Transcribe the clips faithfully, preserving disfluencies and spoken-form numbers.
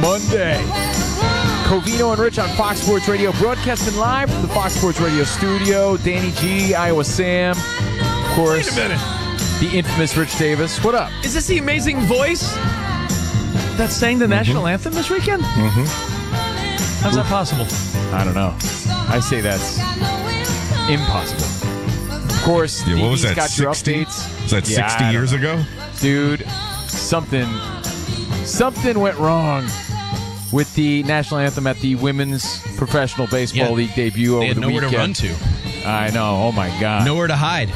Monday. Covino and Rich on Fox Sports Radio, broadcasting live from the Fox Sports Radio studio. Danny G, Iowa Sam, of course. Wait a minute. The infamous Rich Davis. What up? Is this the amazing voice that sang the mm-hmm. national anthem this weekend? Mm-hmm. How's that possible? I don't know. I say that's impossible. Of course, yeah, what was that, got sixty? Your updates. Was that yeah, sixty years ago? Dude, something, something went wrong with the national anthem at the Women's Professional Baseball yeah. League debut they over had the nowhere weekend. to run to. I know. Oh, my God. Nowhere to hide.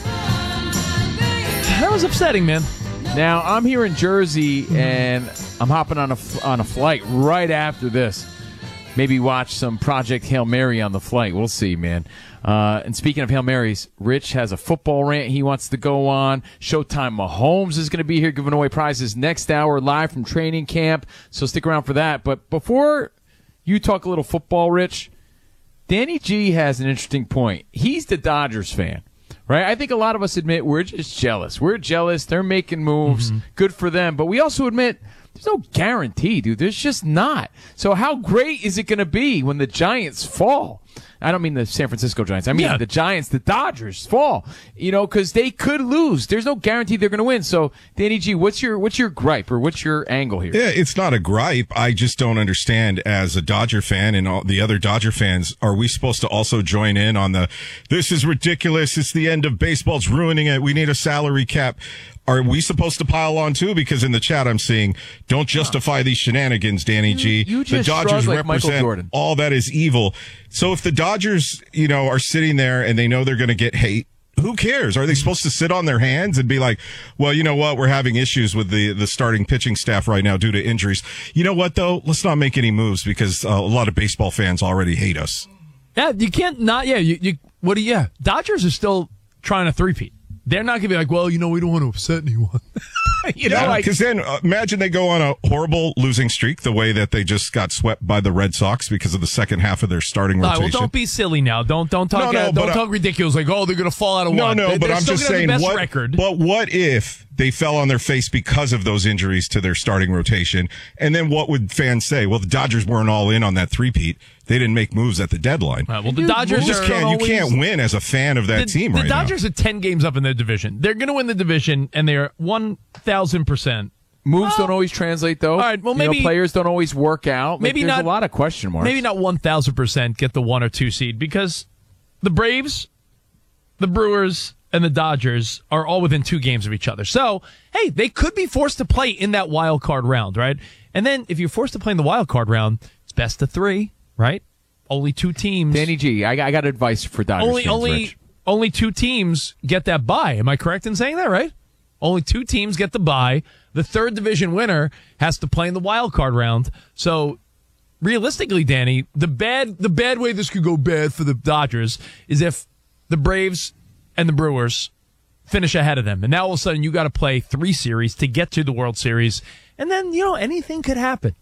That was upsetting, man. Now, I'm here in Jersey, and I'm hopping on a, on a flight right after this. Maybe watch some Project Hail Mary on the flight. We'll see, man. Uh, and speaking of Hail Marys, Rich has a football rant he wants to go on. Showtime Mahomes is going to be here giving away prizes next hour live from training camp. So stick around for that. But before you talk a little football, Rich, Danny G has an interesting point. He's the Dodgers fan, right? I think a lot of us admit we're just jealous. We're jealous. They're making moves. Mm-hmm. Good for them. But we also admit there's no guarantee, dude. There's just not. So how great is it going to be when the Giants fall? I don't mean the San Francisco Giants. I mean yeah. the Giants, the Dodgers fall. You know, because they could lose. There's no guarantee they're going to win. So, Danny G, what's your what's your gripe or what's your angle here? Yeah, it's not a gripe. I just don't understand as a Dodger fan and all the other Dodger fans, are we supposed to also join in on the, this is ridiculous, it's the end of baseball, it's ruining it, we need a salary cap? Are we supposed to pile on too? Because in the chat I'm seeing, don't justify these shenanigans, Danny G. You, you just the Dodgers like represent all that is evil. So if the Dodgers, you know, are sitting there and they know they're going to get hate, who cares? Are they supposed to sit on their hands and be like, well, you know what? We're having issues with the, the starting pitching staff right now due to injuries. You know what, though? Let's not make any moves because uh, a lot of baseball fans already hate us. Yeah, you can't not. Yeah, you, you what do you, yeah. Dodgers are still trying to three-peat. They're not going to be like, well, you know, we don't want to upset anyone. you know, yeah, because like, then uh, imagine they go on a horrible losing streak the way that they just got swept by the Red Sox because of the second half of their starting rotation. Right, well, don't be silly now. Don't don't talk no, no, uh, don't but, talk ridiculous like, oh, they're going to fall out of no, one. No, no, but they're I'm still just gonna saying, have the best what, record. but what if they fell on their face because of those injuries to their starting rotation? And then what would fans say? Well, the Dodgers weren't all in on that three-peat. They didn't make moves at the deadline. Right, well, the Dodgers you just are can't, always, you can't win as a fan of that the, team the right now. The Dodgers are ten games up in their division. They're going to win the division, and they're one thousand percent. Moves well, don't always translate, though. All right, well, maybe you know, players don't always work out. Maybe like, there's not, a lot of question marks. Maybe not one thousand percent get the one or two seed because the Braves, the Brewers, and the Dodgers are all within two games of each other. So, hey, they could be forced to play in that wild card round, right? And then if you're forced to play in the wild card round, it's best of three, right? Only two teams. Danny G, I, I got advice for Dodgers only, fans, only, Rich. only two teams get that bye. Am I correct in saying that, right? Only two teams get the bye. The third division winner has to play in the wild card round. So, realistically, Danny, the bad the bad way this could go bad for the Dodgers is if the Braves and the Brewers finish ahead of them. And now all of a sudden you got to play three series to get to the World Series. And then, you know, anything could happen.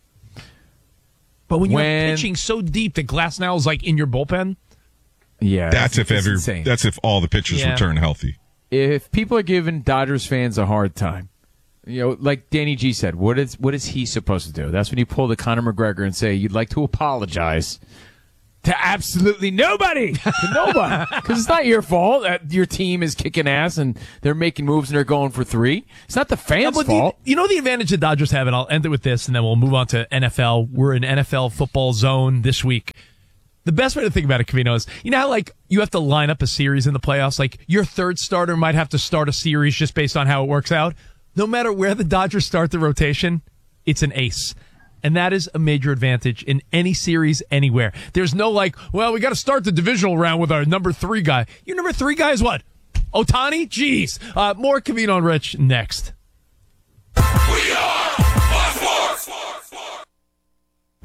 But when, when you're pitching so deep that Glasnow is like in your bullpen, yeah, that's, that's if every insane. That's if all the pitchers yeah. return healthy. If people are giving Dodgers fans a hard time, you know, like Danny G said, what is what is he supposed to do? That's when you pull the Conor McGregor and say you'd like to apologize to absolutely nobody, to nobody, because it's not your fault that your team is kicking ass and they're making moves and they're going for three. It's not the fans' no, fault. The, you know the advantage the Dodgers have, and I'll end it with this, and then we'll move on to N F L. We're in N F L football zone this week. The best way to think about it, Covino, is you know how like you have to line up a series in the playoffs. Like your third starter might have to start a series just based on how it works out. No matter where the Dodgers start the rotation, it's an ace. And that is a major advantage in any series anywhere. There's no like, well, we got to start the divisional round with our number three guy. Your number three guy is what? Ohtani? Jeez. Uh, more Covino and Rich next. We are Fox Sports.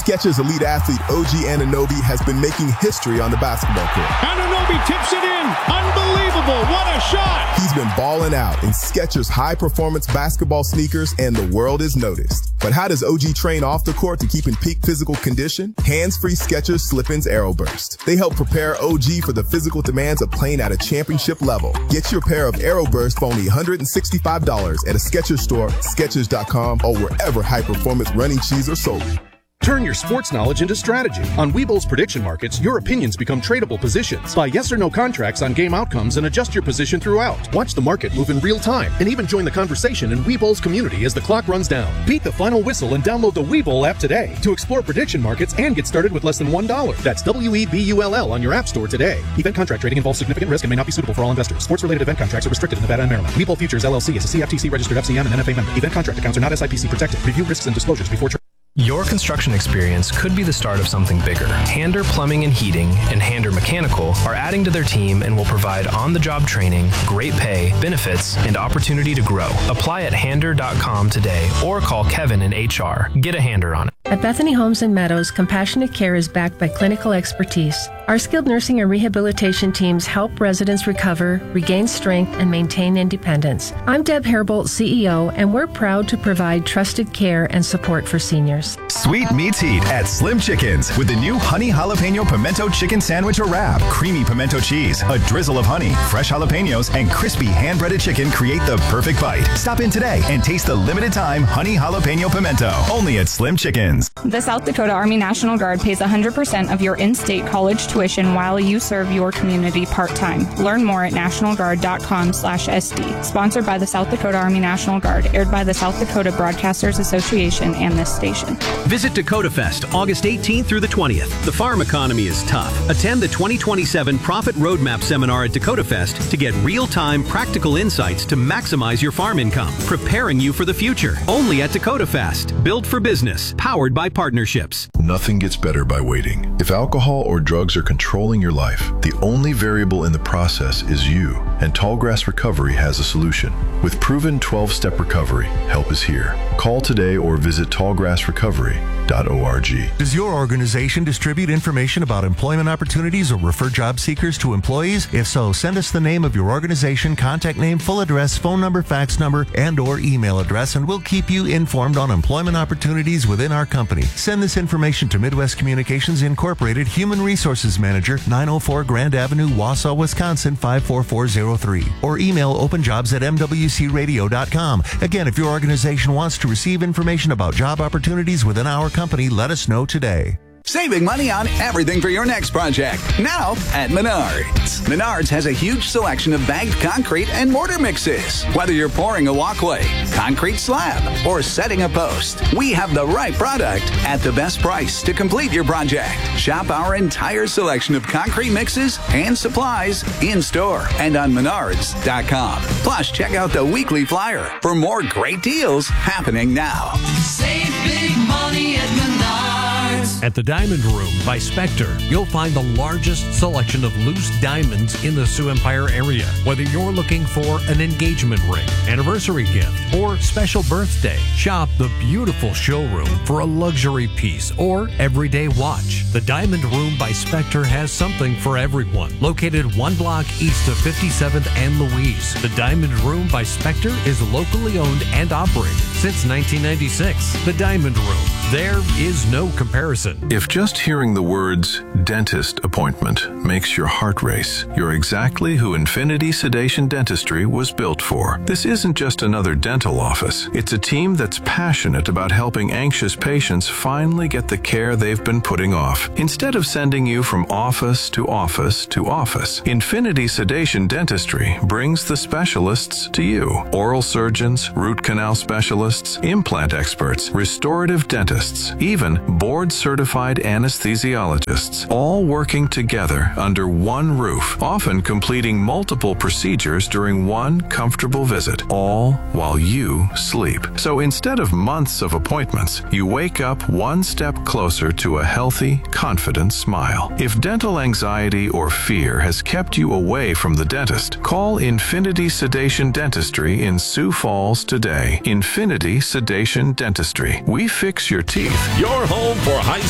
Skechers elite athlete O G Anunoby has been making history on the basketball court. Anunoby tips it in. Unbelievable. What a shot. He's been balling out in Skechers high-performance basketball sneakers, and the world is noticed. But how does O G train off the court to keep in peak physical condition? Hands-free Skechers Slip-ins Aeroburst. They help prepare O G for the physical demands of playing at a championship level. Get your pair of Aeroburst for only one hundred sixty-five dollars at a Skechers store, Skechers dot com, or wherever high-performance running shoes are sold. Turn your sports knowledge into strategy. On Webull's prediction markets, your opinions become tradable positions. Buy yes or no contracts on game outcomes and adjust your position throughout. Watch the market move in real time and even join the conversation in Webull's community as the clock runs down. Beat the final whistle and download the Webull app today to explore prediction markets and get started with less than one dollar. That's W E B U L L on your app store today. Event contract trading involves significant risk and may not be suitable for all investors. Sports-related event contracts are restricted in Nevada and Maryland. Webull Futures L L C is a C F T C-registered F C M and N F A member. Event contract accounts are not S I P C protected. Review risks and disclosures before trading. Your construction experience could be the start of something bigger. Hander Plumbing and Heating and Hander Mechanical are adding to their team and will provide on-the-job training, great pay, benefits, and opportunity to grow. Apply at hander dot com today or call Kevin in H R. Get a hander on it. At Bethany Homes and Meadows, compassionate care is backed by clinical expertise. Our skilled nursing and rehabilitation teams help residents recover, regain strength, and maintain independence. I'm Deb Hairbolt, C E O, and we're proud to provide trusted care and support for seniors. Sweet meets heat at Slim Chickens with the new honey jalapeno pimento chicken sandwich or wrap. Creamy pimento cheese, a drizzle of honey, fresh jalapenos, and crispy hand-breaded chicken create the perfect bite. Stop in today and taste the limited time honey jalapeno pimento. Only at Slim Chickens. The South Dakota Army National Guard pays one hundred percent of your in-state college tuition while you serve your community part-time. Learn more at national guard dot com slash S D. Sponsored by the South Dakota Army National Guard. Aired by the South Dakota Broadcasters Association and this station. Visit Dakota Fest August eighteenth through the twentieth. The farm economy is tough. Attend the twenty twenty-seven Profit Roadmap Seminar at Dakota Fest to get real-time practical insights to maximize your farm income. Preparing you for the future. Only at Dakota Fest. Built for business. Powered by partnerships. Nothing gets better by waiting. If alcohol or drugs are controlling your life, the only variable in the process is you, and Tallgrass Recovery has a solution. With proven twelve-step recovery, help is here. Call today or visit tallgrass recovery dot org. Does your organization distribute information about employment opportunities or refer job seekers to employees? If so, send us the name of your organization, contact name, full address, phone number, fax number, and or email address, and we'll keep you informed on employment opportunities within our company. Send this information to Midwest Communications Incorporated, Human Resources Manager, nine oh four Grand Avenue, Wausau, Wisconsin, five four four zero three. Or email openjobs at m w c radio dot com. Again, if your organization wants to receive information about job opportunities within our company, let us know today. Saving money on everything for your next project. Now at Menards. Menards has a huge selection of bagged concrete and mortar mixes. Whether you're pouring a walkway, concrete slab, or setting a post, we have the right product at the best price to complete your project. Shop our entire selection of concrete mixes and supplies in store and on menards dot com. Plus, check out the weekly flyer for more great deals happening now. Save big money at Menards. At the Diamond Room by Spectre, you'll find the largest selection of loose diamonds in the Sioux Empire area. Whether you're looking for an engagement ring, anniversary gift, or special birthday, shop the beautiful showroom for a luxury piece or everyday watch. The Diamond Room by Spectre has something for everyone. Located one block east of fifty-seventh and Louise, the Diamond Room by Spectre is locally owned and operated since nineteen ninety-six. The Diamond Room. There is no comparison. If just hearing the words dentist appointment makes your heart race, you're exactly who Infinity Sedation Dentistry was built for. This isn't just another dental office. It's a team that's passionate about helping anxious patients finally get the care they've been putting off. Instead of sending you from office to office to office, Infinity Sedation Dentistry brings the specialists to you. Oral surgeons, root canal specialists, implant experts, restorative dentists, even board-certified anesthesiologists, all working together under one roof, often completing multiple procedures during one comfortable visit, all while you sleep. So instead of months of appointments, you wake up one step closer to a healthy, confident smile. If dental anxiety or fear has kept you away from the dentist, call Infinity Sedation Dentistry in Sioux Falls today. Infinity Sedation Dentistry. We fix your teeth. Your home for high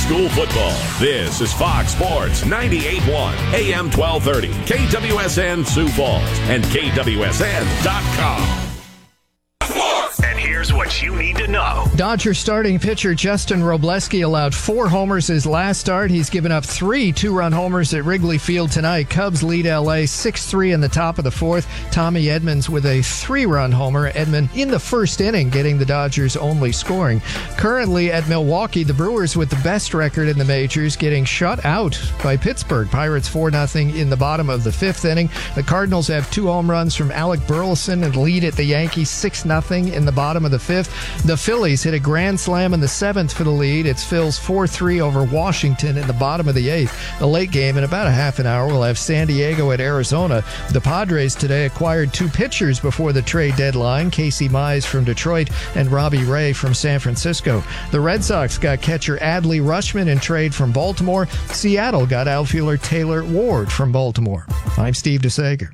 school football. This is Fox Sports ninety-eight point one, A M twelve thirty, K W S N Sioux Falls, and K W S N dot com. And here's what you need to know. Dodgers starting pitcher Justin Robleski allowed four homers his last start. He's given up three two-run homers at Wrigley Field tonight. Cubs lead L A six three in the top of the fourth. Tommy Edmonds with a three-run homer. Edmond in the first inning, getting the Dodgers' only scoring. Currently at Milwaukee, the Brewers with the best record in the majors, getting shut out by Pittsburgh. Pirates four nothing in the bottom of the fifth inning. The Cardinals have two home runs from Alec Burleson and lead at the Yankees six nothing in the bottom of the fifth. The Phillies hit a grand slam in the seventh for the lead. It's Phil's four three over Washington in the bottom of the eighth. The late game in about a half an hour will have San Diego at Arizona. The Padres today acquired two pitchers before the trade deadline, Casey Mize from Detroit and Robbie Ray from San Francisco. The Red Sox got catcher Adley Rutschman in trade from Baltimore. Seattle got outfielder Taylor Ward from Baltimore. I'm Steve DeSager.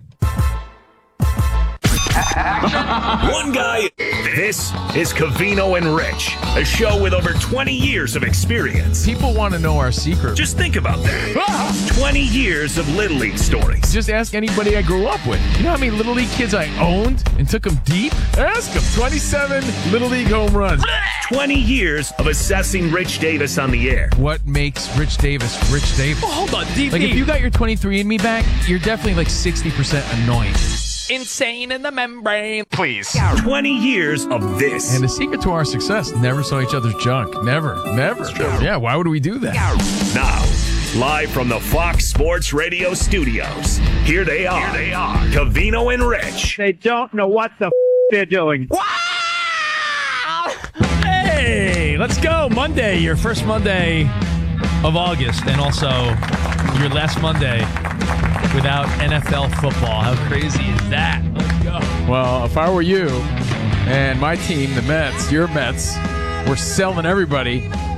One guy. This is Covino and Rich, a show with over twenty years of experience. People want to know our secret. Just think about that. twenty years of Little League stories. Just ask anybody I grew up with. You know how many Little League kids I owned and took them deep? Ask them. twenty-seven Little League home runs. twenty years of assessing Rich Davis on the air. What makes Rich Davis Rich Davis? Oh, hold on, D B. Like, if you got your twenty-three and me back, you're definitely like sixty percent annoying. Insane in the membrane. Please. twenty years of this. And the secret to our success, never saw each other's junk. Never. Never. Yeah, why would we do that? Now, live from the Fox Sports Radio studios, here they are. Here they are. Covino and Rich. They don't know what the f- they're doing. Hey, let's go. Monday, your first Monday of August, and also your last Monday without N F L football. How crazy is that? Let's go. Well, if I were you and my team, the Mets, your Mets, were selling everybody,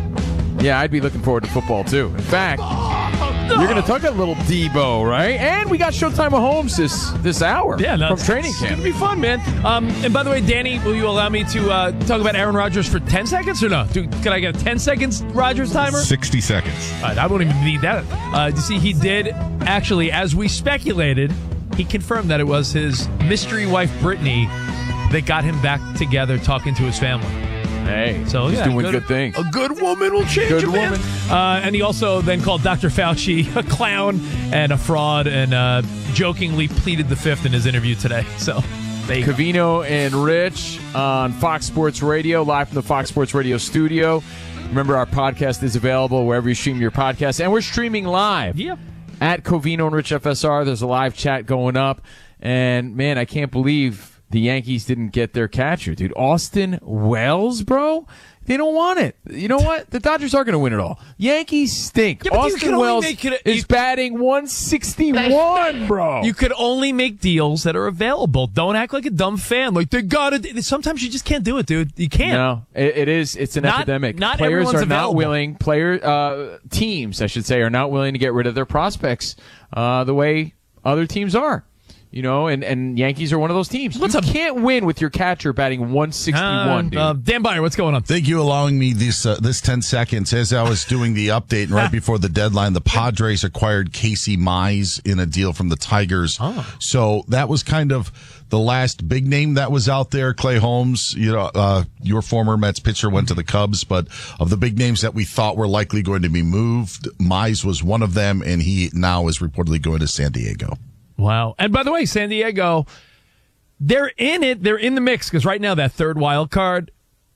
yeah, I'd be looking forward to football too. In fact, you're going to talk a little Debo, right? And we got Showtime Mahomes this this hour yeah, no, from training camp. It's going to be fun, man. Um, and by the way, Danny, will you allow me to uh, talk about Aaron Rodgers for ten seconds or no? Do, can I get a ten seconds Rodgers timer? sixty seconds. All right, I won't even need that. Uh, you see, he did actually, as we speculated, he confirmed that it was his mystery wife, Brittany, that got him back together talking to his family. Hey, so he's yeah, doing good, good things. A good woman will change good a man. woman. Uh, and he also then called Doctor Fauci a clown and a fraud, and uh, jokingly pleaded the fifth in his interview today. So, there you Covino and Rich on Fox Sports Radio, live from the Fox Sports Radio studio. Remember, our podcast is available wherever you stream your podcast, and we're streaming live. Yep. At Covino and Rich F S R. There's a live chat going up, and man, I can't believe the Yankees didn't get their catcher, dude. Austin Wells, bro. They don't want it. You know what? The Dodgers are going to win it all. Yankees stink. Yeah, Austin Wells make it, is you, batting one sixty-one, bro. You could only make deals that are available. Don't act like a dumb fan. Like, they got it. Sometimes you just can't do it, dude. You can't. No, it, it is. It's an not, epidemic. Not Players everyone's are available. not willing. Player uh, teams, I should say, are not willing to get rid of their prospects uh, the way other teams are. You know, and, and Yankees are one of those teams. What's you up? Can't win with your catcher batting one sixty-one, uh, dude. Uh, Dan Byer, what's going on? Thank you allowing me this uh, this ten seconds. As I was doing the update and right before the deadline, the Padres acquired Casey Mize in a deal from the Tigers. Oh. So that was kind of the last big name that was out there. Clay Holmes, you know, uh, your former Mets pitcher, went to the Cubs, but of the big names that we thought were likely going to be moved, Mize was one of them, and he now is reportedly going to San Diego. Wow. And by the way, San Diego, they're in it. They're in the mix because right now that third wild card,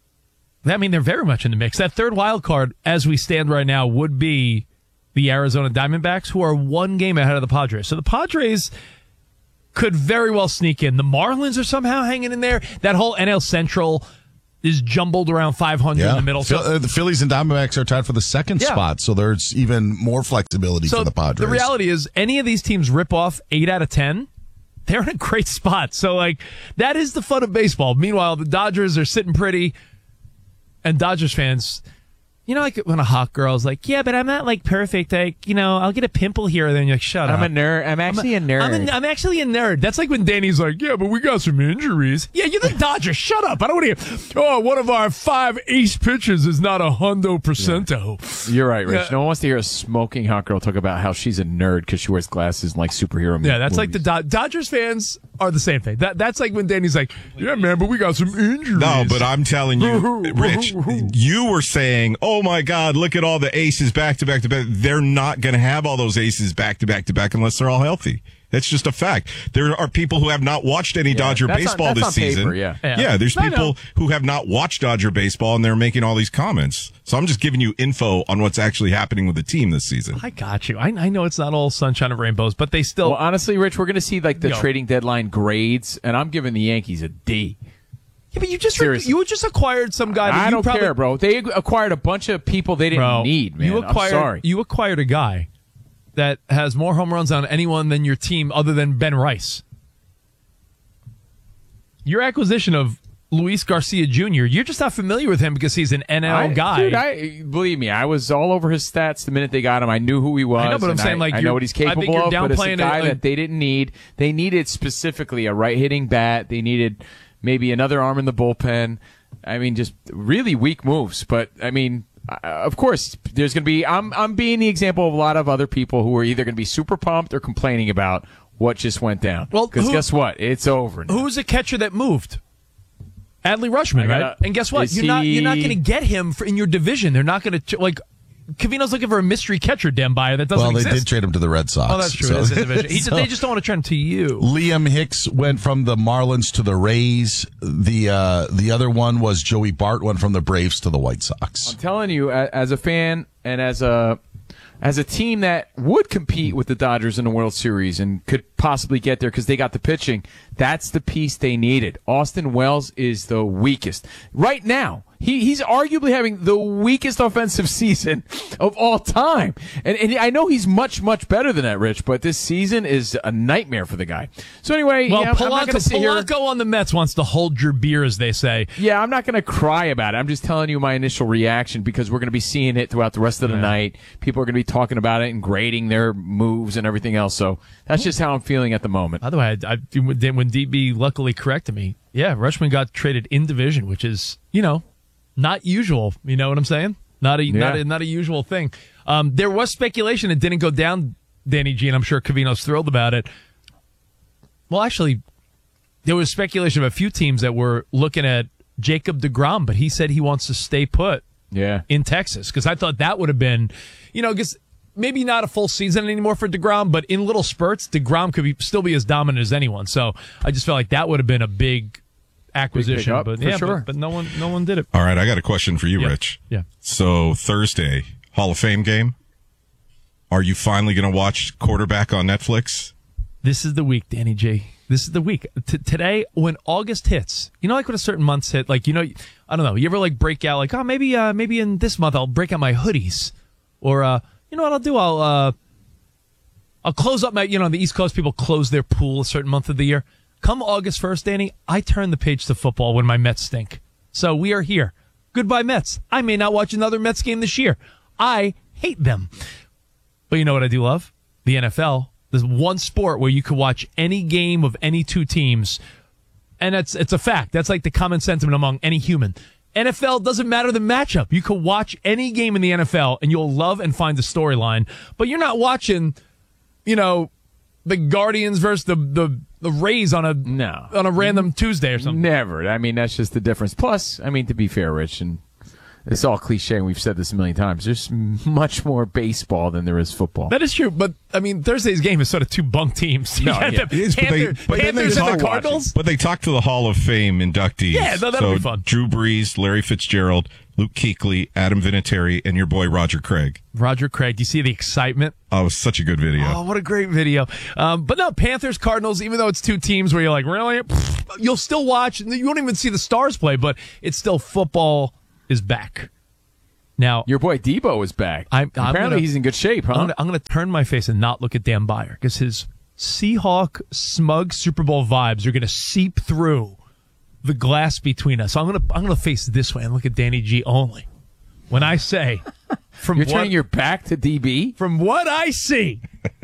I mean, they're very much in the mix. That third wild card, as we stand right now, would be the Arizona Diamondbacks, who are one game ahead of the Padres. So the Padres could very well sneak in. The Marlins are somehow hanging in there. That whole N L Central is jumbled around five hundred yeah. in the middle. So uh, the Phillies and Diamondbacks are tied for the second yeah. spot, so there's even more flexibility so for the Padres. The reality is, any of these teams rip off eight out of ten, they're in a great spot. So, like, that is the fun of baseball. Meanwhile, the Dodgers are sitting pretty, and Dodgers fans, You know, like when a hot girl's like, yeah, but I'm not like perfect. Like, you know, I'll get a pimple here. Then you're like, shut I'm up. a nerd. I'm actually a, a nerd. I'm, a, I'm actually a nerd. That's like when Danny's like, yeah, but we got some injuries. Yeah, you're the Dodgers. Shut up. I don't want to hear, oh, one of our five ace pitchers is not a hundo percento. Yeah. You're right, Rich. Yeah. No one wants to hear a smoking hot girl talk about how she's a nerd because she wears glasses and like superhero Yeah, that's movies. like the Do- Dodgers fans are the same thing. That That's like when Danny's like, yeah, man, but we got some injuries. No, but I'm telling you, Rich, you were saying, oh, my God, look at all the aces back to back to back. They're not going to have all those aces back to back to back unless they're all healthy. That's just a fact. There are people who have not watched any Yeah, Dodger that's on- baseball that's this on season. paper, yeah. yeah. Yeah. there's I people know. who have not watched Dodger baseball, and they're making all these comments. So I'm just giving you info on what's actually happening with the team this season. I got you. I, I know it's not all sunshine and rainbows, but they still. Well, honestly, Rich, we're going to see like the Yo. trading deadline grades, and I'm giving the Yankees a D. Yeah, but you just Seriously. you just acquired some guy. That I you don't probably, care, bro. They acquired a bunch of people they didn't Bro, need, man. You acquired, I'm sorry. You acquired a guy that has more home runs on anyone than your team other than Ben Rice. Your acquisition of Luis Garcia Junior, you're just not familiar with him because he's an N L I, guy. Dude, I, believe me, I was all over his stats the minute they got him. I knew who he was. I know, but I'm and saying, I, like, I you're- know what he's I think capable you're of, but it's a downplaying it, guy like- that they didn't need. They needed specifically a right-hitting bat. They needed maybe another arm in the bullpen. I mean, just really weak moves. But, I mean, uh, of course, there's going to be – I'm I'm being the example of a lot of other people who are either going to be super pumped or complaining about what just went down. Well, because who- guess what? It's over now. Who's the catcher that moved? Adley Rutschman, I gotta- right? And guess what? is You're not you're not he- going to get him for, in your division. They're not going to like. Cavino's looking for a mystery catcher, damn buyer that doesn't Well, they exist. did trade him to the Red Sox. Oh, that's true. So- It is his division. He, so- they just don't want to trade him to you. Liam Hicks went from the Marlins to the Rays. The uh, the other one was Joey Bart went from the Braves to the White Sox. I'm telling you, a- as a fan and as a as a team that would compete with the Dodgers in the World Series and could possibly get there because they got the pitching, that's the piece they needed. Austin Wells is the weakest right now. He he's arguably having the weakest offensive season of all time, and and I know he's much much better than that, Rich. But this season is a nightmare for the guy. So anyway, Well, yeah, I'm not Polanco, going to sit here. Polanco on the Mets wants to hold your beer, as they say. Yeah, I'm not going to cry about it. I'm just telling you my initial reaction because we're going to be seeing it throughout the rest of the Yeah. night. People are going to be talking about it and grading their moves and everything else. So that's just how I'm feeling at the moment. By the way, I, I, when D B luckily corrected me, yeah, Rutschman got traded in division, which is, you know, not usual. You know what I'm saying? Not a not Yeah. a, not a usual thing. Um, there was speculation it didn't go down, Danny G, and I'm sure Cavino's thrilled about it. Well, actually, there was speculation of a few teams that were looking at Jacob deGrom, but he said he wants to stay put Yeah. in Texas because I thought that would have been, you know, because maybe not a full season anymore for deGrom, but in little spurts, deGrom could be still be as dominant as anyone. So I just felt like that would have been a big acquisition, pickup, but for yeah, sure. but, but no one, no one did it. All right, I got a question for you, Yeah. Rich. Yeah. So Thursday, Hall of Fame game. Are you finally going to watch Quarterback on Netflix? This is the week, Danny J. This is the week. T- today, when August hits, you know, like when a certain month's hit, like, you know, I don't know, you ever like break out, like, oh, maybe, uh, maybe in this month I'll break out my hoodies, or, uh, you know what I'll do? I'll, uh, I'll close up my, you know, on the East Coast, people close their pool a certain month of the year. Come August first, Danny, I turn the page to football when my Mets stink. So we are here. Goodbye, Mets. I may not watch another Mets game this year. I hate them. But you know what I do love? The N F L. There's one sport where you can watch any game of any two teams, and it's it's a fact. That's like the common sentiment among any human. N F L doesn't matter the matchup. You can watch any game in the N F L, and you'll love and find the storyline. But you're not watching, you know, the Guardians versus the the, the Rays on a No. on a random Tuesday or something. Never. I mean, that's just the difference. Plus, I mean, to be fair, Rich, and it's all cliche, and we've said this a million times, there's much more baseball than there is football. That is true, but I mean, Thursday's game is sort of two bunk teams. You No, got yeah. the It is, but they, Panther- but then they Panthers and talk, the Cardinals. but they talk to the Hall of Fame inductees. Yeah, no, that'll so be fun. Drew Brees, Larry Fitzgerald, Luke Kuechly, Adam Vinatieri, and your boy Roger Craig. Roger Craig, do you see the excitement? Oh, it was such a good video. Oh, what a great video. Um, but no, Panthers, Cardinals, even though it's two teams where you're like, really? Pfft, you'll still watch. You won't even see the stars play, but it's still football is back. Now, Your boy Debo is back. I'm- I'm Apparently, gonna- he's in good shape, huh? I'm gonna, I'm gonna turn my face and not look at Dan Byer because his Seahawk smug Super Bowl vibes are gonna seep through the glass between us. So I'm gonna I'm gonna face this way and look at Danny G only. when I say from You're what, turning your back to D B? From what I see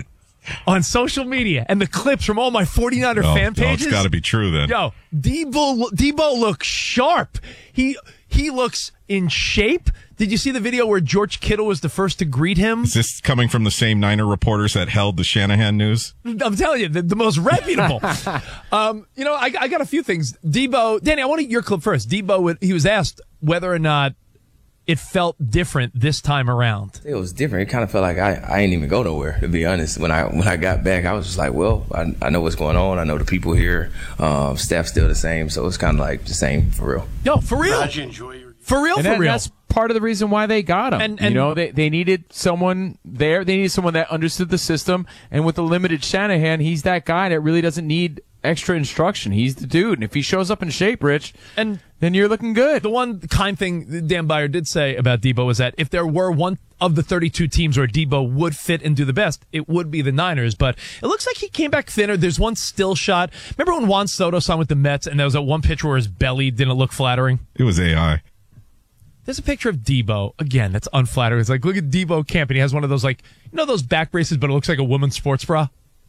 on social media and the clips from all my 49er Oh, fan oh, pages. it's got to be true then. Yo, Debo, Debo looks sharp. He he looks in shape. Did you see the video where George Kittle was the first to greet him? Is this coming from the same Niner reporters that held the Shanahan news? I'm telling you, the, the most reputable. um, you know, I, I got a few things. Debo, Danny, I want to your clip first. Debo, he was asked whether or not it felt different this time around. It was different. It kind of felt like I, I ain't even go nowhere, to be honest. When I when I got back, I was just like, well, I, I know what's going on. I know the people here. Um, staff's still the same, so it's kind of like the same for real. Yo, for real. For real, And for that- real. That's part of the reason why they got him. And- and- you know, they they needed someone there. They needed someone that understood the system. And with the limited Shanahan, he's that guy that really doesn't need extra instruction. He's the dude. And if he shows up in shape, Rich, and then you're looking good. The one kind thing that Dan Byer did say about Debo was that if there were one of the thirty-two teams where Debo would fit and do the best, it would be the Niners. But it looks like he came back thinner. There's one still shot. Remember when Juan Soto signed with the Mets and there was that one picture where his belly didn't look flattering? It was A I. There's a picture of Debo. Again, that's unflattering. It's like, look at Debo Camp, and he has one of those, like, you know those back braces, but it looks like a woman's sports bra?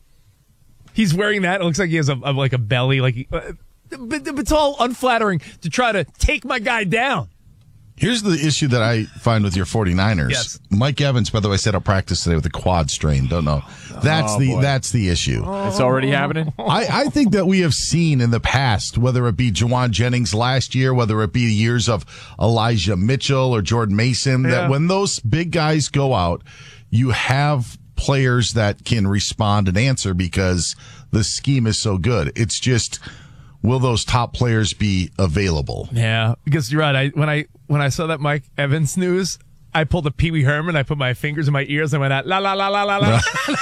He's wearing that. It looks like he has a, a like a belly. Like, uh, but, but it's all unflattering to try to take my guy down. Here's the issue that I find with your 49ers. Yes. Mike Evans, by the way, set up practice today with a quad strain. Don't know. That's Oh, the boy. that's the issue. It's already happening? I, I think that we have seen in the past, whether it be Jawan Jennings last year, whether it be years of Elijah Mitchell or Jordan Mason, Yeah. that when those big guys go out, you have players that can respond and answer because the scheme is so good. It's just, will those top players be available? Yeah, because you're right. I when I when I saw that Mike Evans news, I pulled a Pee Wee Herman. I put my fingers in my ears and went out, la la la la la la.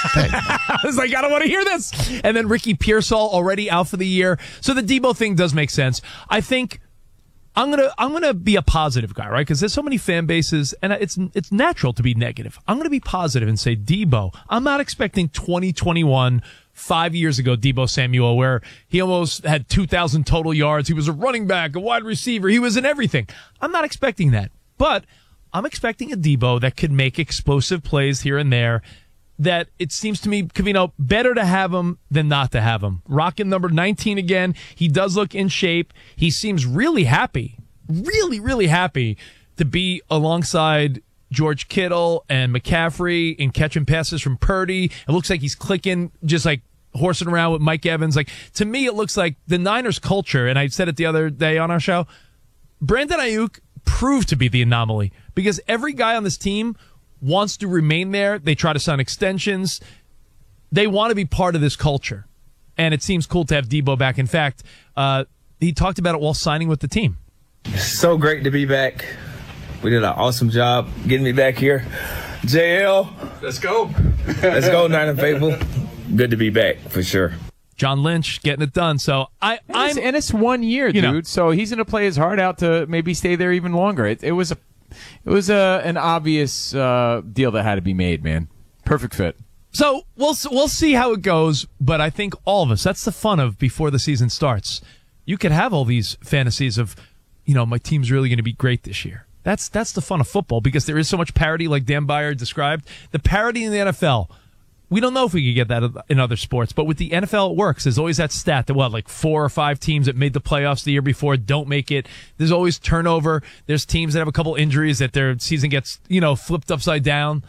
I was like, I don't want to hear this. And then Ricky Pearsall already out for the year. So the Debo thing does make sense. I think I'm gonna I'm gonna be a positive guy, right? Because there's so many fan bases, and it's it's natural to be negative. I'm gonna be positive and say Debo. I'm not expecting twenty twenty-one. Five years ago, Debo Samuel, where he almost had two thousand total yards. He was a running back, a wide receiver. He was in everything. I'm not expecting that. But I'm expecting a Debo that could make explosive plays here and there, that it seems to me, Covino, better to have him than not to have him. Rocking number nineteen again. He does look in shape. He seems really happy, really, really happy to be alongside George Kittle and McCaffrey and catching passes from Purdy. It looks like he's clicking, just like horsing around with Mike Evans. Like, to me, it looks like the Niners culture, and I said it the other day on our show, Brandon Ayuk proved to be the anomaly because every guy on this team wants to remain there. They try to sign extensions. They want to be part of this culture. And it seems cool to have Debo back. In fact, uh, he talked about it while signing with the team. So great to be back. We did an awesome job getting me back here. J L. Let's go. Let's go, Niner faithful. Good to be back, for sure. John Lynch getting it done. So I, And it's, I'm, and it's one year, You dude. know. So he's going to play his heart out to maybe stay there even longer. It, it was a, it was a an obvious uh, deal that had to be made, man. Perfect fit. So we'll we'll see how it goes, but I think all of us, that's the fun of before the season starts. You could have all these fantasies of, you know, my team's really going to be great this year. That's that's the fun of football because there is so much parity, like Dan Byer described. The parity in the N F L, we don't know if we could get that in other sports, but with the N F L it works. There's always that stat that, what, like four or five teams that made the playoffs the year before don't make it. There's always turnover. There's teams that have a couple injuries that their season gets, you know, flipped upside down.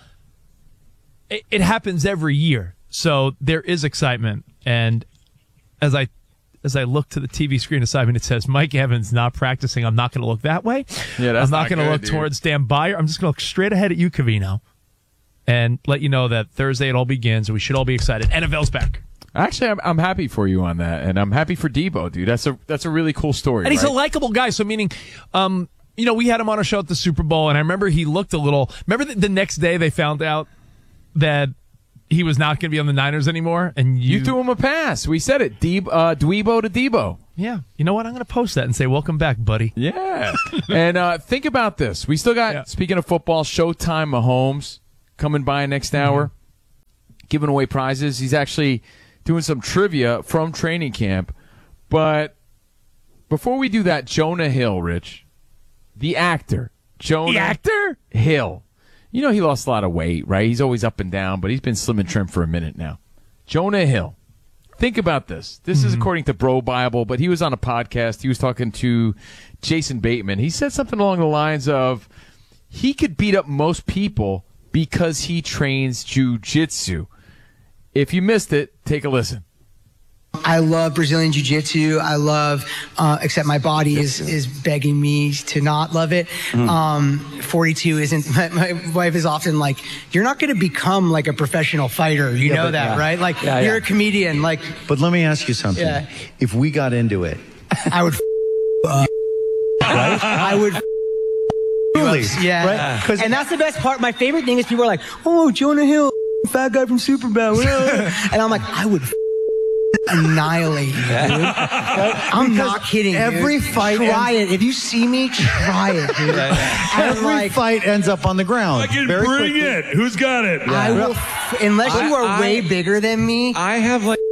It, it happens every year. So there is excitement. And as I as I look to the T V screen aside, and it says Mike Evans not practicing, I'm not going to look that way. Yeah, that's I'm not, not going to good, look dude. towards Dan Byer. I'm just going to look straight ahead at you, Covino, and let you know that Thursday it all begins, and we should all be excited. N F L's back. Actually, I'm, I'm happy for you on that, and I'm happy for Debo, dude. That's a that's a really cool story. And he's right? a likable guy. So meaning, um, you know, we had him on a show at the Super Bowl, and I remember he looked a little. Remember the, the next day they found out that he was not going to be on the Niners anymore, and you, You threw him a pass. We said it. Deb, uh, Dwebo to Debo. Yeah. You know what? I'm going to post that and say, welcome back, buddy. Yeah. and uh, think about this. We still got, Yeah. speaking of football, Showtime Mahomes coming by next hour, giving away prizes. He's actually doing some trivia from training camp. But before we do that, Jonah Hill, Rich, the actor, Jonah The actor? Hill. You know he lost a lot of weight, right? He's always up and down, but he's been slim and trim for a minute now. Jonah Hill. Think about this. This mm-hmm. is according to Bro Bible, but he was on a podcast. He was talking to Jason Bateman. He said something along the lines of he could beat up most people because he trains jiu-jitsu. If you missed it, take a listen. I love Brazilian Jiu-Jitsu. I love, uh, except my body is, is begging me to not love it. Mm. Um, forty-two isn't, my, my wife is often like, you're not going to become like a professional fighter. You Yeah, know but- that, yeah. right? Like, Yeah, you're yeah. a comedian. Like, But let me ask you something. Yeah. If we got into it, I would, uh, right? I would, Truly, yeah. right? 'Cause- And that's the best part. My favorite thing is people are like, oh, Jonah Hill, fat guy from Superbad. And I'm like, I would annihilate you, dude. I'm Because not kidding, every dude. fight Try ends- it. If you see me, try it, dude. And Every like, fight ends up on the ground. Fucking Very bring quickly. it. Who's got it? I will, f- unless you are I- way I- bigger than me. I have like.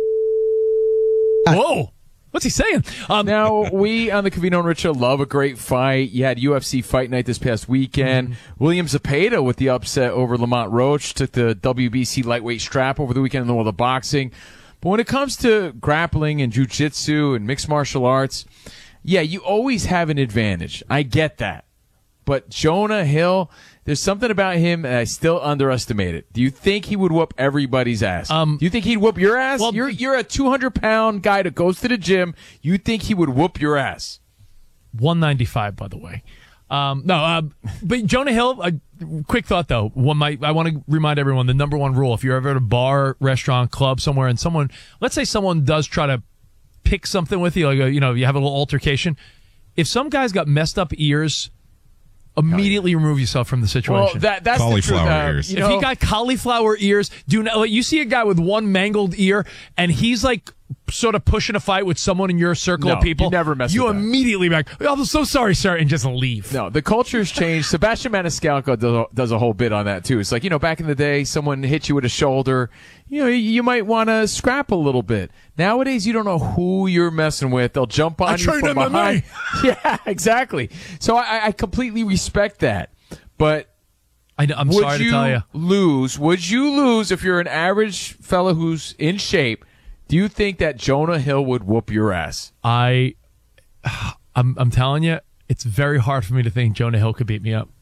Whoa. What's he saying? Um, now, we on the Covino and Rich Show love a great fight. You had U F C Fight Night this past weekend. Mm-hmm. William Zepeda with the upset over Lamont Roach took the W B C lightweight strap over the weekend in the world of boxing. But when it comes to grappling and jiu-jitsu and mixed martial arts, yeah, you always have an advantage. I get that. But Jonah Hill, there's something about him that I still underestimate it. Do you think he would whoop everybody's ass? Um, Do you think he'd whoop your ass? well, you're you're a two hundred pound guy that goes to the gym. You think he would whoop your ass? one ninety-five, by the way. Um, no, uh, but Jonah Hill, uh, quick thought though. One might, I want to remind everyone the number one rule. If you're ever at a bar, restaurant, club, somewhere, and someone, let's say someone does try to pick something with you, like a, you know, you have a little altercation. If some guy's got messed up ears, immediately remove yourself from the situation. Well, that that's Cauliflower the truth. Uh, ears. You if know, he got cauliflower ears, do not. Like, you see a guy with one mangled ear, and he's like sort of pushing a fight with someone in your circle No, of people. you never mess You with that. immediately be like, oh, I'm so sorry, sir, and just leave. No, the culture's changed. Sebastian Maniscalco does, does a whole bit on that, too. It's like, you know, back in the day, someone hit you with a shoulder. You know, you might want to scrap a little bit. Nowadays, you don't know who you're messing with. They'll jump on I you trained from M M A. behind. Yeah, exactly. So I, I completely respect that. But I know, I'm would sorry to tell you. lose? Would you lose if you're an average fella who's in shape? Do you think that Jonah Hill would whoop your ass? I, I'm, I'm telling you, it's very hard for me to think Jonah Hill could beat me up.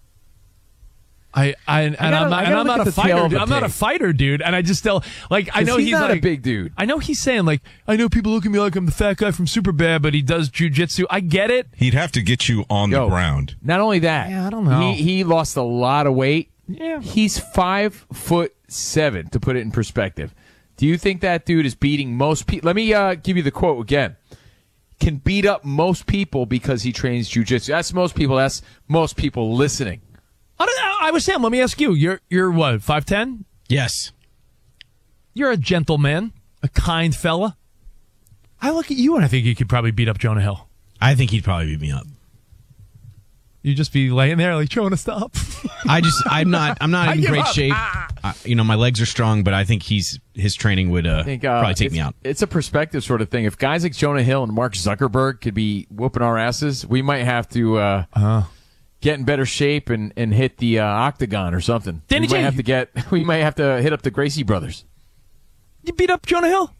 I, I and gotta- I'm not, I and gotta I'm look not at a the tail fighter. of Dude. the I'm not a pig. fighter, dude. And I just still like I know he's he's, not a like big dude. I know he's saying like I know people look at me like I'm the fat guy from Superbad, but he does jujitsu. I get it. He'd have to get you on Yo, the ground. Not only that, Yeah, I don't know. He, he lost a lot of weight. Yeah. He's five foot seven, to put it in perspective. Do you think that dude is beating most people? Let me uh, give you the quote again. Can beat up most people because he trains jujitsu. That's most people. That's most people listening. I, don't, I was saying, let me ask you. You're you're what five ten? Yes. You're a gentleman, a kind fella. I look at you and I think you could probably beat up Jonah Hill. I think he'd probably beat me up. You'd just be laying there like, Jonah, stop. I just, I'm not, I'm not I in give great up. shape. Ah. Uh, you know, my legs are strong, but I think he's his training would uh, I think, uh, probably take it's, me out. It's a perspective sort of thing. If guys like Jonah Hill and Mark Zuckerberg could be whooping our asses, we might have to uh, Uh, get in better shape and, and hit the uh, octagon or something. Danny we might J- have to get. We might have to hit up the Gracie brothers. you beat up Jonah Hill?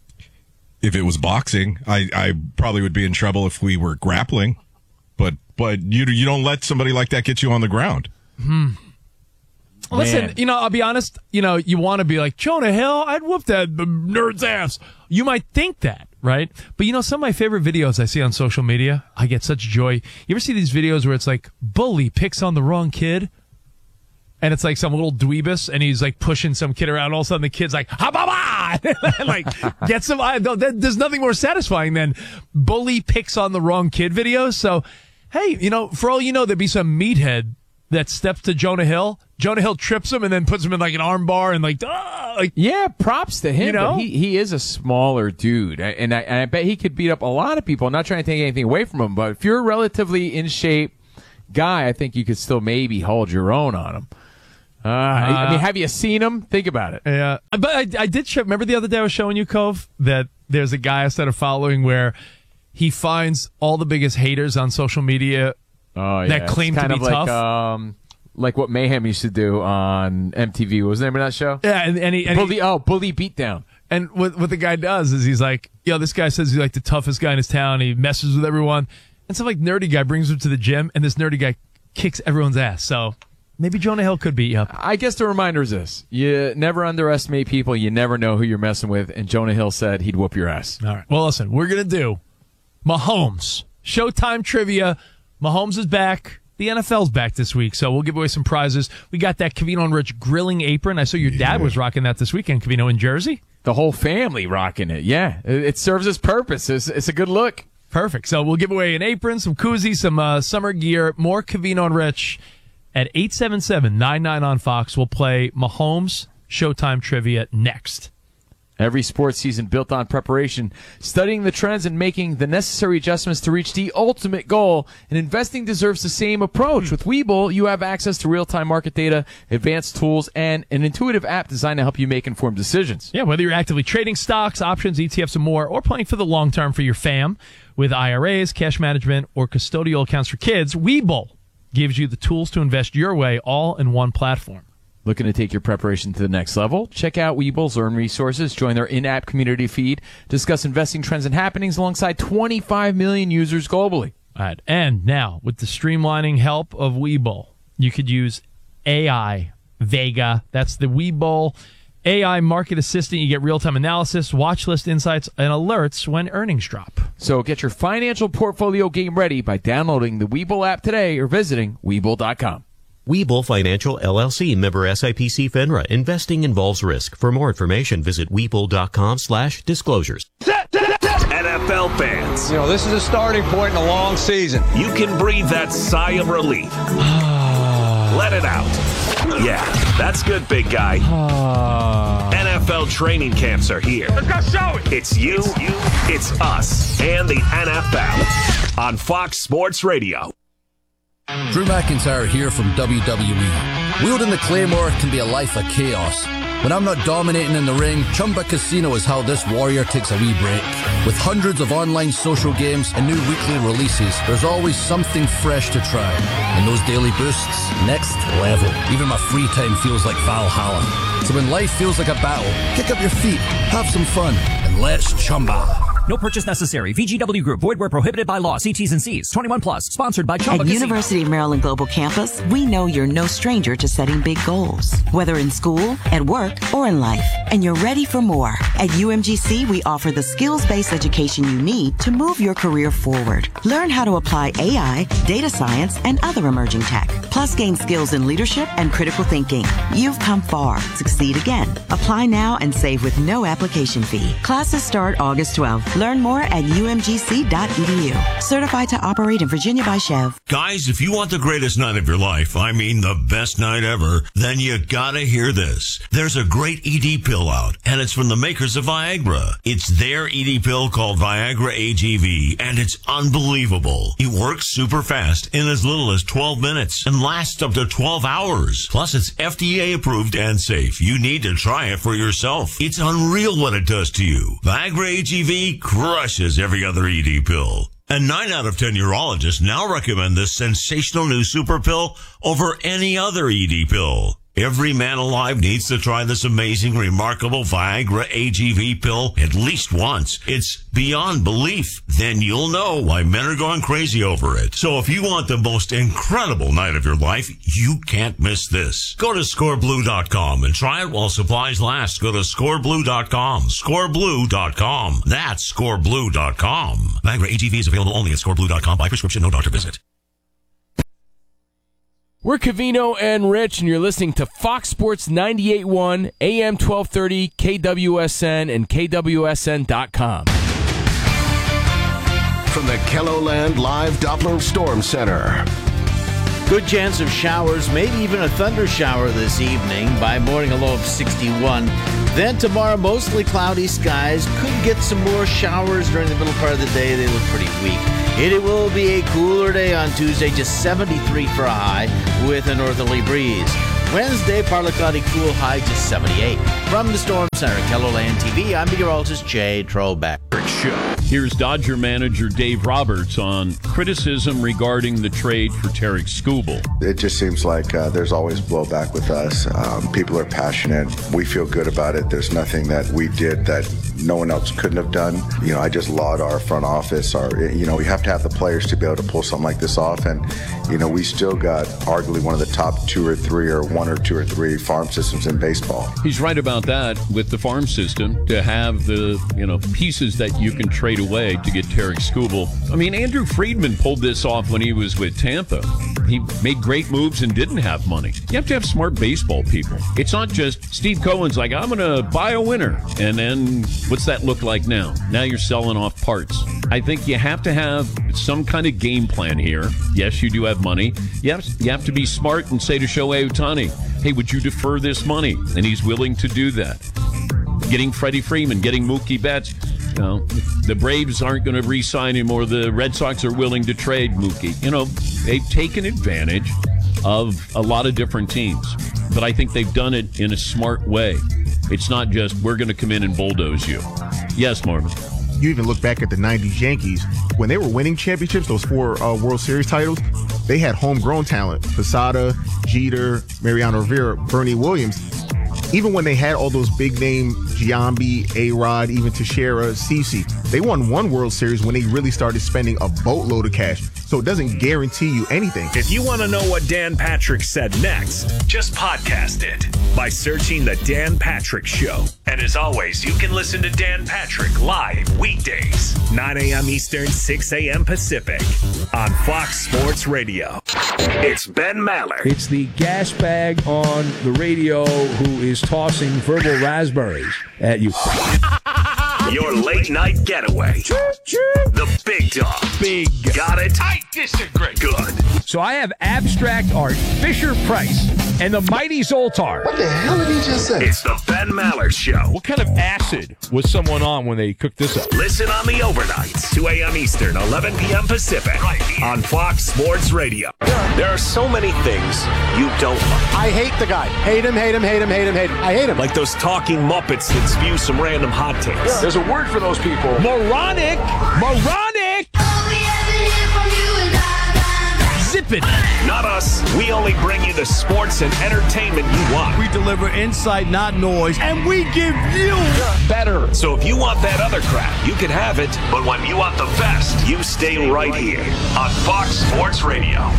If it was boxing, I, I probably would be in trouble if we were grappling. But but you you don't let somebody like that get you on the ground. Hmm. Listen, Man. you know, I'll be honest. You know, you want to be like Jonah Hill. I'd whoop that nerd's ass. You might think that, right? But you know, some of my favorite videos I see on social media, I get such joy. You ever see these videos where it's like bully picks on the wrong kid, and it's like some little dweebus, and he's like pushing some kid around. All of a sudden, the kid's like ha ba ba, like gets him. I, there's nothing more satisfying than bully picks on the wrong kid videos. So, hey, you know, for all you know, there'd be some meathead that steps to Jonah Hill. Jonah Hill trips him and then puts him in like an arm bar and like, ah, like Yeah, props to him. You know? but he he is a smaller dude, and I, and I bet he could beat up a lot of people. I'm not trying to take anything away from him, but if you're a relatively in shape guy, I think you could still maybe hold your own on him. Uh, I, I mean, have you seen him? Think about it. Yeah, but I, I did show. Remember the other day I was showing you, Cove, that there's a guy I started following where he finds all the biggest haters on social media Oh, yeah. that claim it's kind to be of like, tough. Um, like what Mayhem used to do on M T V. What was the name of that show? Yeah, and, and he, and Bully, he, oh, Bully Beatdown. And what what the guy does is he's like, yo, this guy says he's like the toughest guy in his town. He messes with everyone. And some like nerdy guy brings him to the gym, and this nerdy guy kicks everyone's ass. So maybe Jonah Hill could beat you up. I guess the reminder is this. You never underestimate people. You never know who you're messing with. And Jonah Hill said he'd whoop your ass. All right. Well, listen, we're going to do Mahomes. Showtime trivia. Mahomes is back. The N F L's back this week, so we'll give away some prizes. We got that Covino and Rich grilling apron. I saw your dad was rocking that this weekend, Covino in Jersey. The whole family rocking it. Yeah, it, it serves its purpose. It's, it's a good look. Perfect. So we'll give away an apron, some koozies, some uh, summer gear, more Covino and Rich at eight seven seven, nine nine on Fox. We'll play Mahomes Showtime trivia next. Every sports season built on preparation, studying the trends and making the necessary adjustments to reach the ultimate goal. And investing deserves the same approach. With Webull, you have access to real-time market data, advanced tools, and an intuitive app designed to help you make informed decisions. Yeah, whether you're actively trading stocks, options, E T Fs, and more, or playing for the long term for your fam with I R As, cash management, or custodial accounts for kids, Webull gives you the tools to invest your way all in one platform. Looking to take your preparation to the next level? Check out Webull's Earn Resources. Join their in-app community feed. Discuss investing trends and happenings alongside twenty-five million users globally. All right. And now, with the streamlining help of Webull, you could use A I Vega. That's the Webull A I market assistant. You get real-time analysis, watch list insights, and alerts when earnings drop. So get your financial portfolio game ready by downloading the Webull app today or visiting Webull dot com. Webull Financial, L L C, member S I P C FINRA. Investing involves risk. For more information, visit Webull dot com slash disclosures. N F L fans, you know, this is a starting point in a long season. You can breathe that sigh of relief. Let it out. Yeah, that's good, big guy. N F L training camps are here. Let's go show it. It's you, it's you, it's us, and the N F L on Fox Sports Radio. Drew McIntyre here from W W E. Wielding the Claymore can be a life of chaos. When I'm not dominating in the ring, Chumba Casino is how this warrior takes a wee break. With hundreds of online social games and new weekly releases, there's always something fresh to try. And those daily boosts, next level. Even my free time feels like Valhalla. So when life feels like a battle, kick up your feet, have some fun, and let's Chumba. No purchase necessary. V G W Group. Void where prohibited by law. See T's and C's. twenty-one plus. Sponsored by Chumba At Casino. University of Maryland Global Campus, we know you're no stranger to setting big goals. Whether in school, at work, or in life. And you're ready for more. At U M G C, we offer the skills-based education you need to move your career forward. Learn how to apply A I, data science, and other emerging tech. Plus gain skills in leadership and critical thinking. You've come far. Succeed again. Apply now and save with no application fee. Classes start August twelfth. Learn more at U M G C dot E D U. Certified to operate in Virginia by Chev. Guys, if you want the greatest night of your life, I mean the best night ever, then you gotta hear this. There's a great E D pill out, and it's from the makers of Viagra. It's their E D pill called Viagra A G V, and it's unbelievable. It works super fast in as little as twelve minutes and lasts up to twelve hours. Plus, it's F D A approved and safe. You need to try it for yourself. It's unreal what it does to you. Viagra A G V crushes every other E D pill. And nine out of ten urologists now recommend this sensational new super pill over any other E D pill. Every man alive needs to try this amazing, remarkable Viagra A G V pill at least once. It's beyond belief. Then you'll know why men are going crazy over it. So if you want the most incredible night of your life, you can't miss this. Go to score blue dot com and try it while supplies last. Go to score blue dot com. score blue dot com. That's score blue dot com. Viagra A G V is available only at score blue dot com by prescription, no doctor visit. We're Covino and Rich, and you're listening to Fox Sports ninety-eight point one, A M twelve thirty, K W S N, and K W S N dot com. From the Kelloland Live Doppler Storm Center. Good chance of showers, maybe even a thunder shower this evening. By morning, a low of sixty-one. Then tomorrow, mostly cloudy skies. Could get some more showers during the middle part of the day. They look pretty weak. It will be a cooler day on Tuesday, just seventy-three for a high with a northerly breeze. Wednesday, partly cloudy, cool, high just seventy-eight. From the Storm Center, Kellerland T V, I'm meteorologist Jay Trollback. Show. Here's Dodger manager Dave Roberts on criticism regarding the trade for Tarek Skubal. It just seems like uh, there's always blowback with us. Um, people are passionate. We feel good about it. There's nothing that we did that no one else couldn't have done. You know, I just laud our front office. Our, you know, we have to have the players to be able to pull something like this off. And, you know, we still got arguably one of the top two or three or one or two or three farm systems in baseball. He's right about that with the farm system, to have the, you know, pieces that you can trade away to get Tarek Skubal. I mean, Andrew Friedman pulled this off when he was with Tampa. He made great moves and didn't have money. You have to have smart baseball people. It's not just Steve Cohen's like, I'm going to buy a winner. And then what's that look like now? Now you're selling off parts. I think you have to have some kind of game plan here. Yes, you do have money. You have, you have to be smart and say to Shohei Ohtani, hey, would you defer this money? And he's willing to do that. Getting Freddie Freeman, getting Mookie Betts. You know, the Braves aren't going to re-sign him, or the Red Sox are willing to trade Mookie. You know, they've taken advantage of a lot of different teams, but I think they've done it in a smart way. It's not just, we're going to come in and bulldoze you. Yes, Marvin. You even look back at the nineties Yankees. When they were winning championships, those four uh, World Series titles, they had homegrown talent. Posada, Jeter, Mariano Rivera, Bernie Williams. Even when they had all those big-name Giambi, A-Rod, even Teixeira, Cece, they won one World Series when they really started spending a boatload of cash. So it doesn't guarantee you anything. If you want to know what Dan Patrick said next, just podcast it by searching The Dan Patrick Show. And as always, you can listen to Dan Patrick live weekdays, nine a.m. Eastern, six a.m. Pacific on Fox Sports Radio. It's Ben Maller. It's the gas bag on the radio who is tossing verbal raspberries at you. Your late night getaway. The big dog. Big. Got it? I disagree. Good. So I have abstract art, Fisher Price, and the mighty Zoltar. What the hell did he just say? It's the Ben Maller Show. What kind of acid was someone on when they cooked this up? Listen on the overnights, two a.m. Eastern, eleven p.m. Pacific, right here on Fox Sports Radio. There are so many things you don't like. I hate the guy. Hate him, hate him, hate him, hate him, hate him. I hate him. Like those talking Muppets that spew some random hot takes. Yeah. There's a word for those people. Moronic! Moronic! Zip it! Not us. We only bring you the sports and entertainment you want. We deliver insight, not noise, and we give you better. So if you want that other crap, you can have it. But when you want the best, you stay right here on Fox Sports Radio.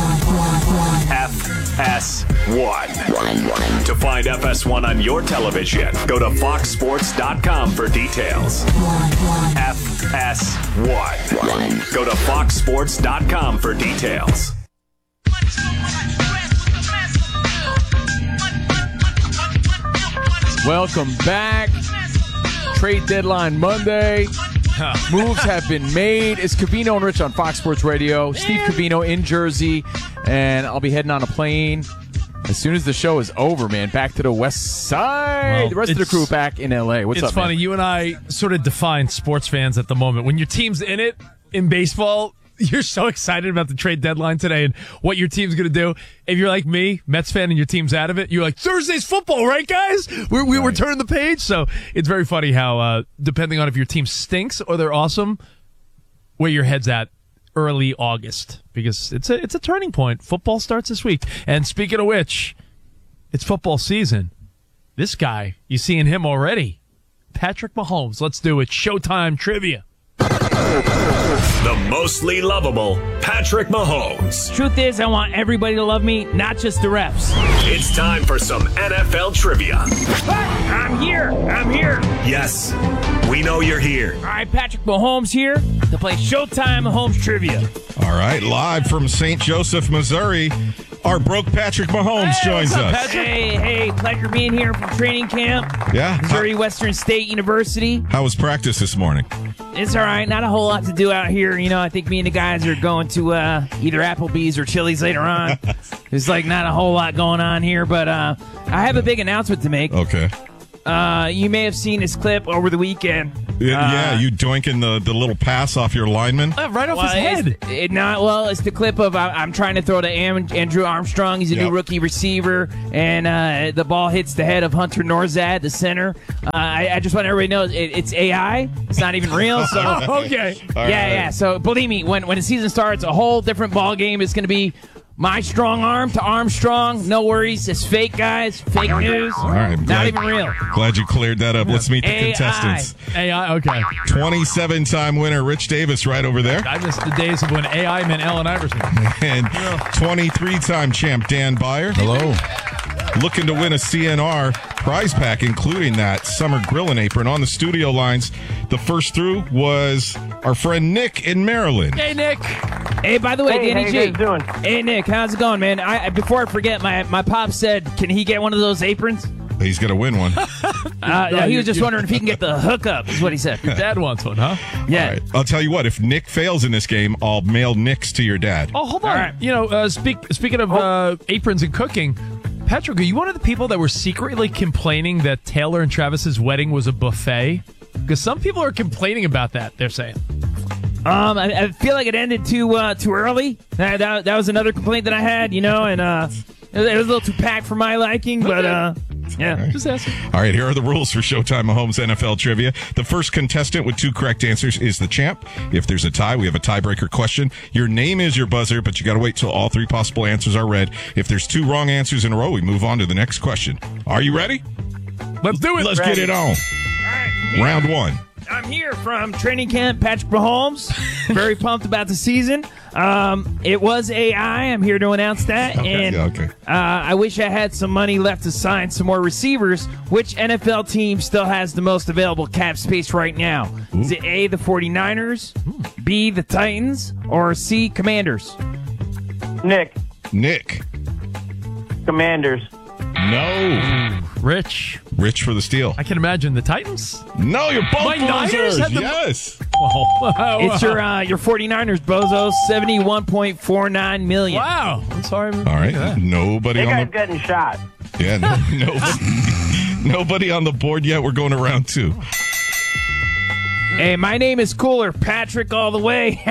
F S one. To find F S one on your television, go to fox sports dot com for details. F S one. Go to fox sports dot com for details. Welcome back. Trade deadline Monday. Moves have been made. It's Covino and Rich on Fox Sports Radio. Steve Covino in Jersey, and I'll be heading on a plane as soon as the show is over, man. Back to the west side. Well, the rest of the crew back in L A. What's it's up, funny. man? You and I sort of define sports fans at the moment. When your team's in it in baseball, you're so excited about the trade deadline today and what your team's going to do. If you're like me, Mets fan, and your team's out of it, you're like, Thursday's football, right, guys? We're, we right. We're turning the page. So it's very funny how, uh, depending on if your team stinks or they're awesome, where your head's at early August. Because it's a, it's a turning point. Football starts this week. And speaking of which, it's football season. This guy, you seeing him already. Patrick Mahomes. Let's do it. Showtime trivia. The mostly lovable Patrick Mahomes. Truth is, I want everybody to love me, not just the refs. It's time for some N F L trivia. I'm here. I'm here. Yes, we know you're here. All right, Patrick Mahomes here to play Showtime Mahomes trivia. All right, live from Saint Joseph, Missouri, our broke Patrick Mahomes hey, joins up, us. Patrick? Hey, hey, pleasure being here from training camp. Yeah. Missouri Western State University. How was practice this morning? It's all right. Not a whole lot to do out here. You know, I think me and the guys are going to uh, either Applebee's or Chili's later on. There's like not a whole lot going on here, but uh, I have a big announcement to make. Okay. Uh, you may have seen this clip over the weekend Yeah, Uh, yeah, you doinking the, the little pass off your lineman. Uh, right off well, his head. It's, it not well. It's the clip of I, I'm trying to throw to Am, Andrew Armstrong. He's a Yep. new rookie receiver, and uh, the ball hits the head of Hunter Norzad, the center. Uh, I, I just want everybody to know it, it's A I. It's not even real. So okay. yeah, right. yeah. So believe me, when when the season starts, a whole different ball game is going to be. My strong arm to Armstrong. No worries. It's fake, guys. Fake news. All right, Not glad- even real. Glad you cleared that up. Let's meet the A I. contestants. A I, okay. twenty-seven time winner Rich Davis right over there. I miss the days of when A I meant Allen Iverson. And twenty-three time champ Dan Byer. Hello. Looking to win a C N R prize pack, including that summer grilling apron. On the studio lines, the first through was our friend Nick in Maryland. Hey, Nick. Hey, by the way, Hey, Danny how G. you guys doing? Hey, Nick, how's it going, man? I I- before I forget, my my pop said, can he get one of those aprons? He's going to win one. Uh, no, he was just wondering if he can get the hookup. Is what he said. Your dad wants one, huh? Yeah. All right. I'll tell you what, if Nick fails in this game, I'll mail Nick's to your dad. Oh, hold on. All right. You know, uh, speak, speaking of uh, aprons and cooking, Patrick, are you one of the people that were secretly complaining that Taylor and Travis's wedding was a buffet? Because some people are complaining about that, they're saying. Um, I, I feel like it ended too uh, too early. That, that that was another complaint that I had, you know, and uh, it was, it was a little too packed for my liking, but uh, yeah, Just asking. All right, here are the rules for Showtime Mahomes N F L Trivia. The first contestant with two correct answers is the champ. If there's a tie, we have a tiebreaker question. Your name is your buzzer, but you got to wait till all three possible answers are read. If there's two wrong answers in a row, we move on to the next question. Are you ready? Let's do it. Let's get it on. Round one. I'm here from training camp, Patrick Mahomes. Very pumped about the season. Um, it was A I. I'm here to announce that. Okay, and yeah, okay. uh, I wish I had some money left to sign some more receivers. Which N F L team still has the most available cap space right now? Ooh. Is it A, the 49ers, B, the Titans, or C, Commanders? Nick, Nick. Commanders. No. Rich. Rich for the steal. I can imagine the Titans. No, you're both My Niners losers. had the- Yes. Wow. It's your uh, your 49ers, bozo, seventy-one point four nine million. Wow. I'm sorry. All right. Nobody That on guy's the getting shot. yeah. No, nobody, nobody on the board yet. We're going to round two. Hey, my name is Cooler, Patrick all the way.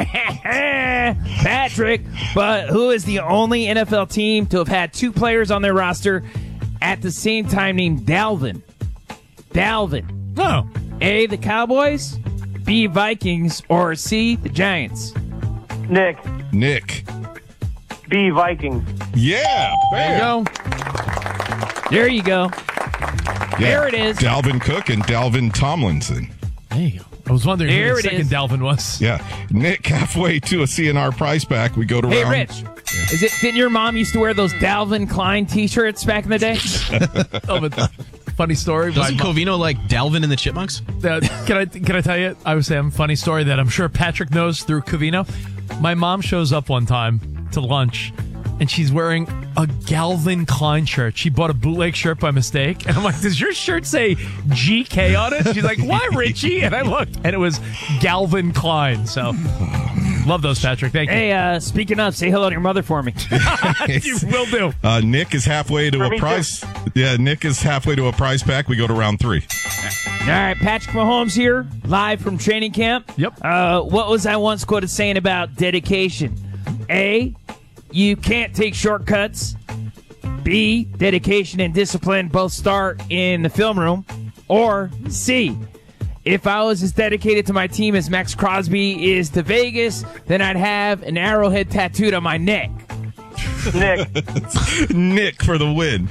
Patrick, but who is the only N F L team to have had two players on their roster at the same time named Dalvin? Dalvin. Oh. A, the Cowboys, B, Vikings, or C, the Giants? Nick, Nick. B, Vikings. Yeah. There you go. There you go. Yeah. There it is. Dalvin Cook and Dalvin Tomlinson. There you go. I was wondering There who the it second is. Dalvin was. Yeah. Nick, halfway to a C N R prize pack. We go to Hey, round. Rich, is it? Didn't your mom used to wear those Dalvin Klein T-shirts back in the day? Oh, but funny story. Doesn't My mom- Covino like Dalvin and the Chipmunks? Uh, can I can I tell you? I was saying a funny story that I'm sure Patrick knows through Covino. My mom shows up one time to lunch, and she's wearing a Calvin Klein shirt. She bought a bootleg shirt by mistake, and I'm like, "Does your shirt say G K on it?" She's like, "Why, Richie?" And I looked, and it was Calvin Klein. So, love those, Patrick. Thank you. Hey, uh, speaking of, say hello to your mother for me. You will do. Uh, Nick is halfway to For a me prize. Yeah, Nick is halfway to a prize pack. We go to round three. All right, Patrick Mahomes here, live from training camp. Yep. Uh, what was I once quoted saying about dedication? A, you can't take shortcuts. B, dedication and discipline both start in the film room. Or C, if I was as dedicated to my team as Max Crosby is to Vegas, then I'd have an arrowhead tattooed on my neck. Nick, Nick for the win.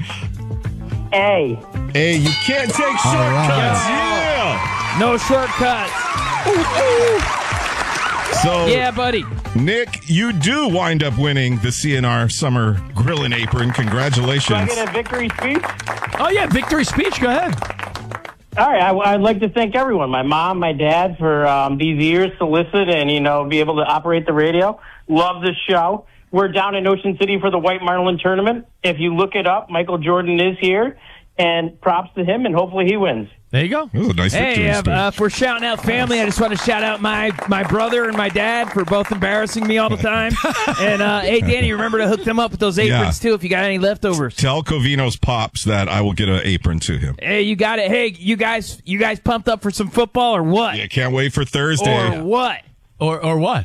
A. Hey, you can't take shortcuts. Yeah. No shortcuts. So, Yeah, buddy. Nick, you do wind up winning the C N R Summer Grilling Apron. Do I Congratulations. get a victory speech? Oh yeah, victory speech. Go ahead. All right, I, I'd like to thank everyone, my mom, my dad, for um, these years to listen and, you know, be able to operate the radio. Love the show. We're down in Ocean City for the White Marlin Tournament. If you look it up, Michael Jordan is here, and props to him, and hopefully he wins. There you go. It was a nice victory Hey, uh, speech. uh, if we're shouting out family, I just want to shout out my, my brother and my dad for both embarrassing me all the time. And, uh, hey, Danny, remember to hook them up with those aprons, Yeah. too, if you got any leftovers. Tell Covino's pops that I will get an apron to him. Hey, you got it. Hey, you guys you guys pumped up for some football or what? Yeah, can't wait for Thursday. Or what? Or or what?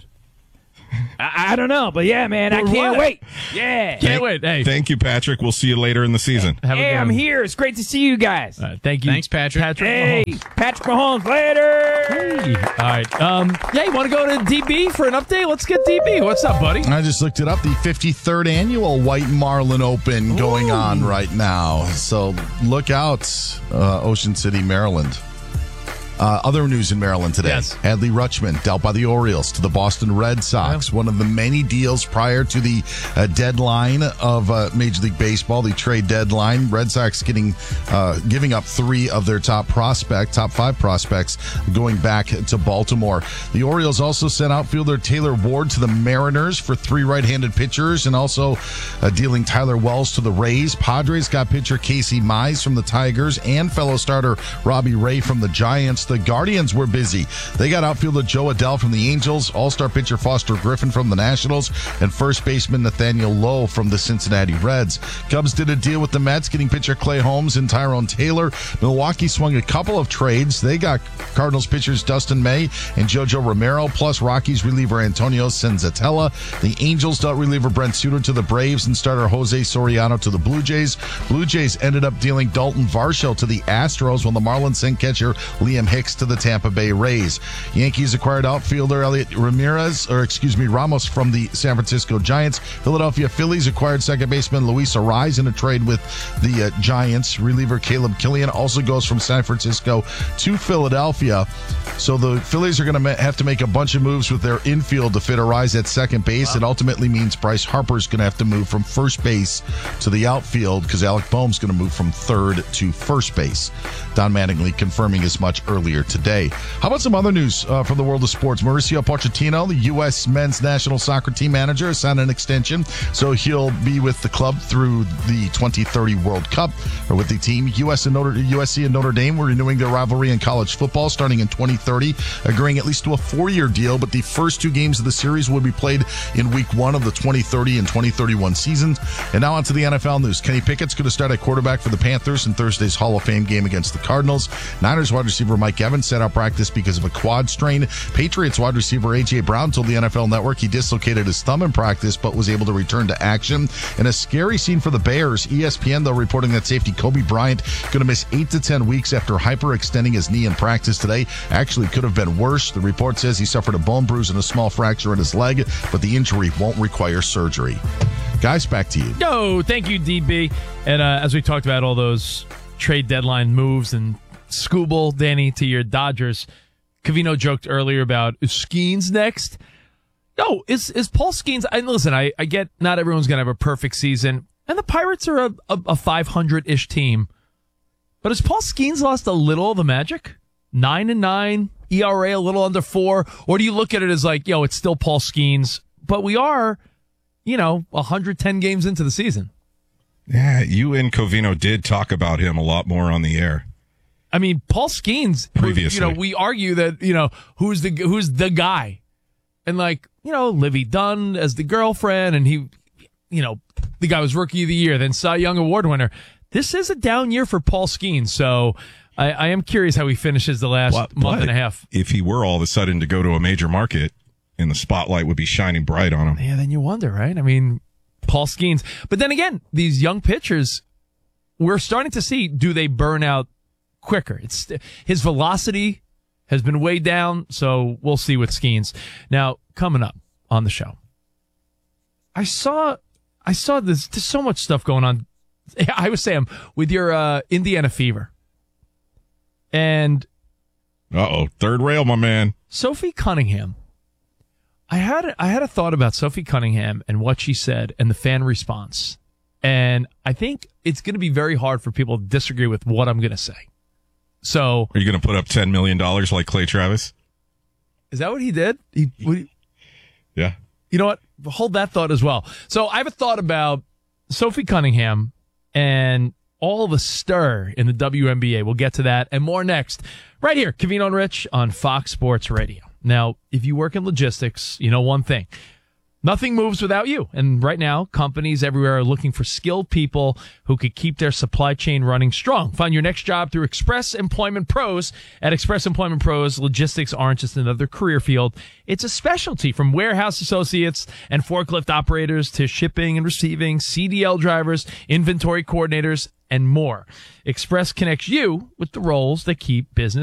I, I don't know, but yeah, man, I Or can't what? wait. Yeah. Can't wait. Hey, Thank you, Patrick. We'll see you later in the season. have a Hey, good I'm one. here. It's great to see you guys. All right, thank you. Thanks, Patrick. Patrick Hey, Mahomes. Patrick Mahomes, later. Hey. All right. Um, yeah, you want to go to D B for an update? Let's get D B. What's up, buddy? I just looked it up. The fifty-third annual White Marlin Open going on right now. So look out, uh, Ocean City, Maryland. Uh, other news in Maryland today. Yes. Adley Rutschman dealt by the Orioles to the Boston Red Sox. Yeah. One of the many deals prior to the uh, deadline of uh, Major League Baseball, the trade deadline. Red Sox getting uh, giving up three of their top prospect, top five prospects, going back to Baltimore. The Orioles also sent outfielder Taylor Ward to the Mariners for three right-handed pitchers, and also uh, dealing Tyler Wells to the Rays. Padres got pitcher Casey Mize from the Tigers and fellow starter Robbie Ray from the Giants. The Guardians were busy. They got outfielder Joe Adell from the Angels, all-star pitcher Foster Griffin from the Nationals, and first baseman Nathaniel Lowe from the Cincinnati Reds. Cubs did a deal with the Mets, getting pitcher Clay Holmes and Tyrone Taylor. Milwaukee swung a couple of trades. They got Cardinals pitchers Dustin May and JoJo Romero, plus Rockies reliever Antonio Senzatella. The Angels dealt reliever Brent Suter to the Braves and starter Jose Soriano to the Blue Jays. Blue Jays ended up dealing Dalton Varsho to the Astros, while the Marlins sent catcher Liam Hicks to the Tampa Bay Rays. Yankees acquired outfielder Elliot Ramirez, or excuse me, Ramos from the San Francisco Giants. Philadelphia Phillies acquired second baseman Luis Arraez in a trade with the uh, Giants. Reliever Caleb Killian also goes from San Francisco to Philadelphia. So the Phillies are going to ma- have to make a bunch of moves with their infield to fit Arraez at second base. Wow. It ultimately means Bryce Harper's going to have to move from first base to the outfield because Alec Boehm's going to move from third to first base. Don Mattingly confirming as much earlier today. How about some other news uh, from the world of sports? Mauricio Pochettino, the U S men's national soccer team manager, has signed an extension, so he'll be with the club through the twenty thirty World Cup, or with the team. U S and Notre, U S C and Notre Dame were renewing their rivalry in college football starting in twenty thirty, agreeing at least to a four-year deal, but the first two games of the series will be played in week one of the twenty thirty and twenty thirty-one seasons. And now on to the N F L news. Kenny Pickett's going to start at quarterback for the Panthers in Thursday's Hall of Fame game against the Cardinals. Niners wide receiver Mike Evans set out practice because of a quad strain. Patriots wide receiver A J. Brown told the N F L Network he dislocated his thumb in practice but was able to return to action. In a scary scene for the Bears, E S P N, though, reporting that safety Kobe Bryant going to miss eight to ten weeks after hyperextending his knee in practice today. Actually could have been worse. The report says he suffered a bone bruise and a small fracture in his leg, but the injury won't require surgery. Guys, back to you. No, thank you, D B. And uh, as we talked about all those trade deadline moves and Scooble, Danny, to your Dodgers, Covino joked earlier about, is Skeens next? No, is is Paul Skeens? And listen, I, I get not everyone's going to have a perfect season, and the Pirates are a, a, a five hundred-ish team. But has Paul Skeens lost a little of the magic? Nine and nine, E R A a little under four, or do you look at it as like, yo, it's still Paul Skeens, but we are, you know, one hundred ten games into the season. Yeah, you and Covino did talk about him a lot more on the air. I mean, Paul Skeens, previously, you know, we argue that, you know, who's the who's the guy, and like, you know, Livy Dunn as the girlfriend, and he, you know, the guy was Rookie of the Year, then Cy Young Award winner. This is a down year for Paul Skeens, so I, I am curious how he finishes the last but, month but and a half. If he were all of a sudden to go to a major market, and the spotlight would be shining bright on him. Yeah, then you wonder, right? I mean, Paul Skeens. But then again, these young pitchers, we're starting to see, do they burn out quicker? It's his velocity has been way down, so we'll see with Skeens. Now, coming up on the show, I saw, I saw this. There's so much stuff going on. I was Sam with your uh, Indiana Fever, and uh oh, third rail, my man, Sophie Cunningham. I had I had a thought about Sophie Cunningham and what she said and the fan response, and I think it's going to be very hard for people to disagree with what I'm going to say. So, are you going to put up ten million dollars like Clay Travis? Is that what he did? He, what he, yeah. You know what? Hold that thought as well. So I have a thought about Sophie Cunningham and all the stir in the W N B A. We'll get to that and more next, right here, Covino and Rich on Fox Sports Radio. Now, if you work in logistics, you know one thing. Nothing moves without you. And right now, companies everywhere are looking for skilled people who could keep their supply chain running strong. Find your next job through Express Employment Pros. At Express Employment Pros, logistics aren't just another career field. It's a specialty, from warehouse associates and forklift operators to shipping and receiving, C D L drivers, inventory coordinators, and more. Express connects you with the roles that keep business